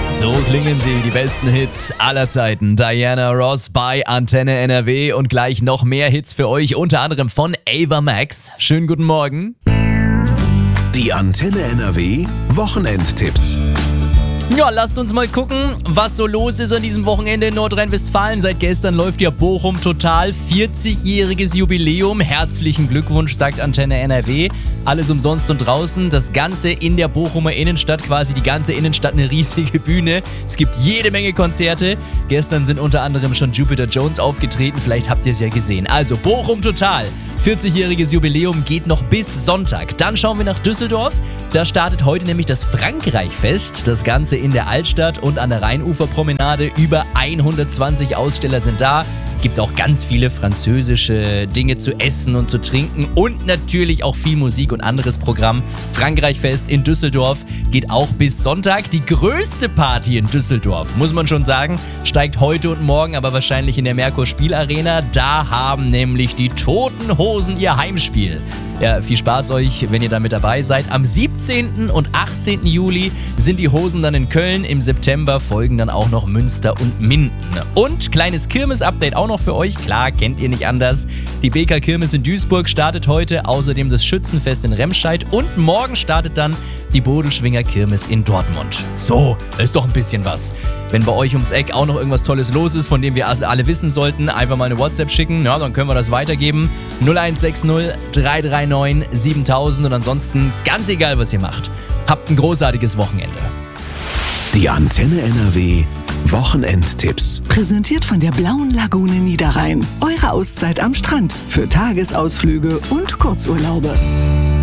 So klingen sie, die besten Hits aller Zeiten. Diana Ross bei Antenne NRW und gleich noch mehr Hits für euch, unter anderem von Ava Max. Schönen guten Morgen. Die Antenne NRW Wochenendtipps. Ja, lasst uns mal gucken, was so los ist an diesem Wochenende in Nordrhein-Westfalen. Seit gestern läuft ja Bochum total 40-jähriges Jubiläum. Herzlichen Glückwunsch, sagt Antenne NRW. Alles umsonst und draußen. Das Ganze in der Bochumer Innenstadt, quasi die ganze Innenstadt eine riesige Bühne. Es gibt jede Menge Konzerte. Gestern sind unter anderem schon Jupiter Jones aufgetreten. Vielleicht habt ihr es ja gesehen. Also Bochum total. 40-jähriges Jubiläum geht noch bis Sonntag. Dann schauen wir nach Düsseldorf. Da startet heute nämlich das Frankreich-Fest. Das Ganze in der Altstadt und an der Rheinuferpromenade. Über 120 Aussteller sind da. Gibt auch ganz viele französische Dinge zu essen und zu trinken und natürlich auch viel Musik und anderes Programm. Frankreich-Fest in Düsseldorf geht auch bis Sonntag. Die größte Party in Düsseldorf, muss man schon sagen, steigt heute und morgen aber wahrscheinlich in der Merkur Spielarena. Da haben nämlich die Toten Hosen ihr Heimspiel. Ja, viel Spaß euch, wenn ihr da mit dabei seid. Am 17. und 18. Juli sind die Hosen dann in Köln. Im September folgen dann auch noch Münster und Minden. Und kleines Kirmes-Update auch noch für euch. Klar, kennt ihr nicht anders. Die BK Kirmes in Duisburg startet heute. Außerdem das Schützenfest in Remscheid. Und morgen startet dann die Bodelschwinger Kirmes in Dortmund. So, ist doch ein bisschen was. Wenn bei euch ums Eck auch noch irgendwas Tolles los ist, von dem wir alle wissen sollten, einfach mal eine WhatsApp schicken. Ja, dann können wir das weitergeben. 0160 339 7000 und ansonsten ganz egal, was ihr macht. Habt ein großartiges Wochenende. Die Antenne NRW Wochenendtipps. Präsentiert von der Blauen Lagune Niederrhein. Eure Auszeit am Strand für Tagesausflüge und Kurzurlaube.